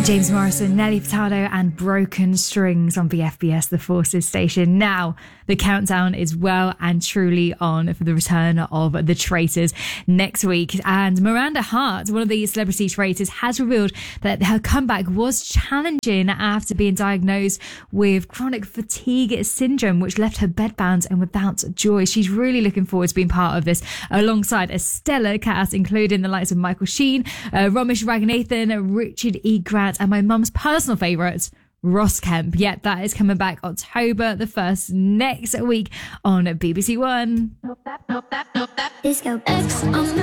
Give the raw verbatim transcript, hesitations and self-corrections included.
James Morrison, Nelly Furtado and Broken Strings on B F B S, the Forces station. Now, the countdown is well and truly on for the return of The Traitors next week. And Miranda Hart, one of the celebrity traitors, has revealed that her comeback was challenging after being diagnosed with chronic fatigue syndrome, which left her bedbound and without joy. She's really looking forward to being part of this alongside a stellar cast, including the likes of Michael Sheen, uh, Ramesh Raghunathan, Richard E. Grant, and my mum's personal favourite, Ross Kemp. Yet that is coming back October the first next week on B B C One. Disco X on the